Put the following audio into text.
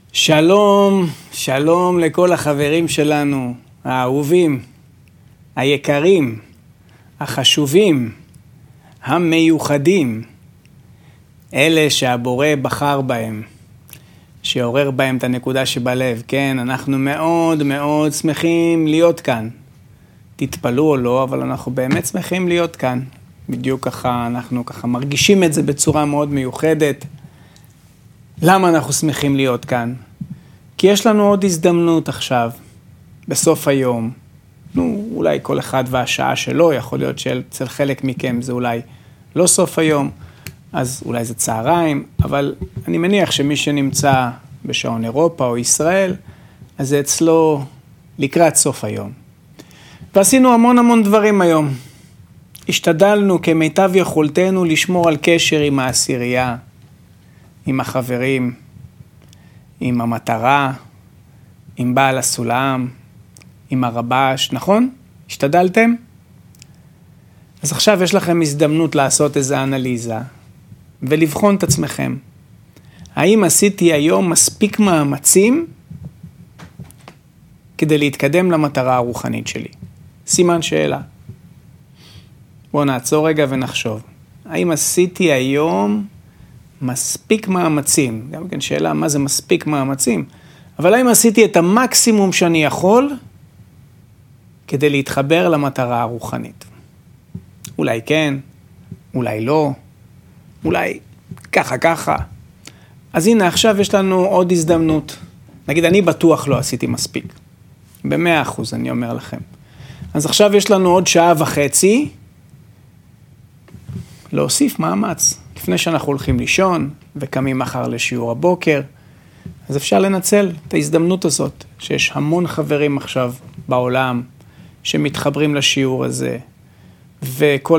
שלום, שלום לכל החברים שלנו, האהובים, היקרים, החשובים, המיוחדים, אלה שהבורא בחר בהם, שעורר בהם את הנקודה שבלב. כן, אנחנו מאוד מאוד שמחים להיות כאן. תתפלאו או לא, אבל אנחנו באמת שמחים להיות כאן. בדיוק ככה, אנחנו ככה מרגישים את זה בצורה מאוד מיוחדת. למה אנחנו שמחים להיות כאן? כי יש לנו עוד הזדמנות עכשיו, בסוף היום. אולי כל אחד והשעה שלו, יכול להיות שאצל חלק מכם זה אולי לא סוף היום, אז אולי זה צהריים, אבל אני מניח שמי שנמצא בשעון אירופה או ישראל, אז זה אצלו לקראת סוף היום. ועשינו המון דברים היום. השתדלנו כמיטב יכולתנו לשמור על קשר עם העשירייה, עם החברים, עם המטרה, עם בעל הסולם, עם הרבש, נכון? השתדלתם? אז עכשיו יש לכם הזדמנות לעשות איזו אנליזה ולבחון את עצמכם. האם עשיתי היום מספיק מאמצים כדי להתקדם למטרה הרוחנית שלי? סימן שאלה. בואו נעצור רגע ונחשוב. האם עשיתי היום מספיק מאמצים? גם כן שאלה, מה זה מספיק מאמצים? אבל האם עשיתי את המקסימום שאני יכול כדי להתחבר למטרה הרוחנית? אולי כן, אולי לא, אולי ככה. אז הנה, עכשיו יש לנו עוד הזדמנות. נגיד, אני בטוח לא עשיתי מספיק. ב100% אני אומר לכם. אז עכשיו יש לנו עוד 1.5 שעה להוסיף מאמץ. לפני שאנחנו הולכים לישון וקמים מחר לשיעור הבוקר, אז אפשר לנצל את ההזדמנות הזאת, שיש המון חברים עכשיו בעולם שמתחברים לשיעור הזה, וכל